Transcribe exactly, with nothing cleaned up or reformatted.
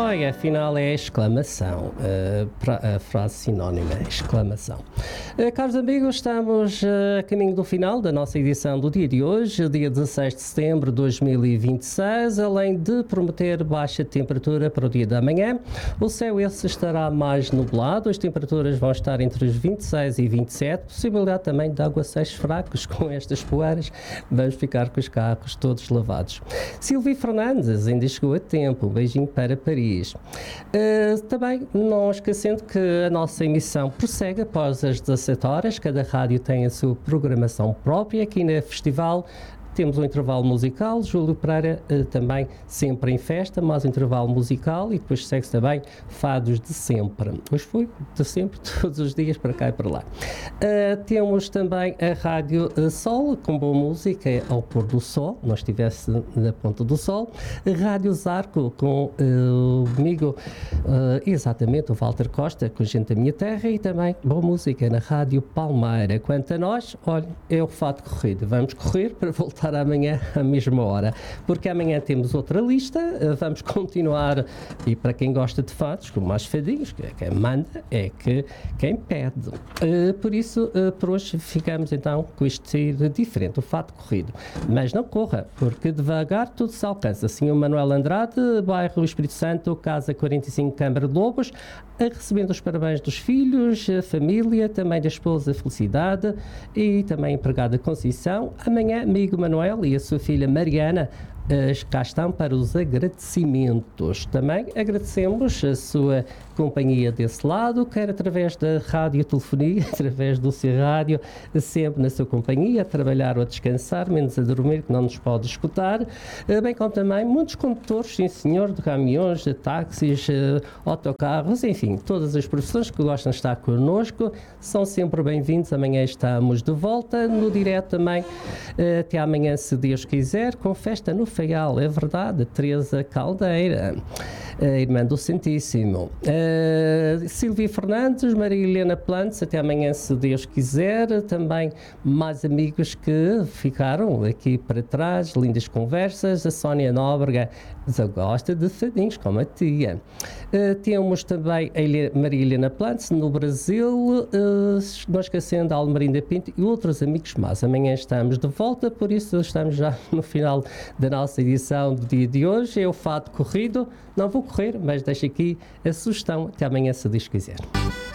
Ai, afinal é exclamação, uh, a frase sinónima, exclamação. Uh, caros amigos, estamos uh, a caminho do final da nossa edição do dia de hoje, dia dezasseis de setembro de dois mil e vinte e seis, além de prometer baixa temperatura para o dia da manhã, o céu esse estará mais nublado, as temperaturas vão estar entre os vinte e seis e vinte e sete, possibilidade também de aguaceiros fracos com estas poeiras, vamos ficar com os carros todos lavados. Silvia Fernandes ainda chegou a tempo, um beijinho para Paris. Uh, também não esquecendo que a nossa emissão prossegue após as dezassete horas, cada rádio tem a sua programação própria. Aqui na Festival temos um intervalo musical, Júlio Pereira uh, também sempre em festa, mais um intervalo musical e depois segue-se também fados de sempre. Hoje foi de sempre, todos os dias, para cá e para lá. Uh, temos também a Rádio uh, Sol, com boa música ao pôr do sol, nós estivesse na ponta do sol. A Rádio Zarco, com uh, o amigo, uh, exatamente, o Walter Costa, com Gente da Minha Terra, e também boa música na Rádio Palmeira. Quanto a nós, olha, é o fato corrido. Vamos correr para voltar amanhã à mesma hora, porque amanhã temos outra lista, vamos continuar, e para quem gosta de fados, como mais fadinhos, que quem manda é que quem pede. Uh, por isso, uh, por hoje ficamos então com este diferente, o fado corrido. Mas não corra, porque devagar tudo se alcança. Assim o Manuel Andrade, bairro Espírito Santo, Casa quarenta e cinco, Câmara de Lobos, recebendo os parabéns dos filhos, a família, também da esposa Felicidade e também a empregada Conceição. Amanhã, amigo Manuel e a sua filha Mariana uh, cá estão para os agradecimentos. Também agradecemos a sua companhia desse lado, quer através da radiotelefonia, através do seu rádio, sempre na sua companhia, a trabalhar ou a descansar, menos a dormir, que não nos pode escutar, uh, bem como também muitos condutores, sim senhor, de caminhões, de táxis, uh, autocarros, enfim, todas as profissões que gostam de estar connosco, são sempre bem-vindos. Amanhã estamos de volta no direto também, uh, até amanhã, se Deus quiser, com festa no Faial, é verdade, Teresa Caldeira, a irmã do Santíssimo. Uh, Silvia Fernandes, Maria Helena Plantes, até amanhã, se Deus quiser. Também mais amigos que ficaram aqui para trás, lindas conversas. A Sónia Nóbrega já gosta de fadinhos, como a tia. Uh, temos também a Helena, Maria Helena Plantes, no Brasil, uh, não esquecendo a Almerinda Pinto e outros amigos mais. Amanhã estamos de volta, por isso estamos já no final da nossa edição do dia de hoje. É o fado corrido, não vou correr, mas deixo aqui a sugestão. Até amanhã, se Deus quiser.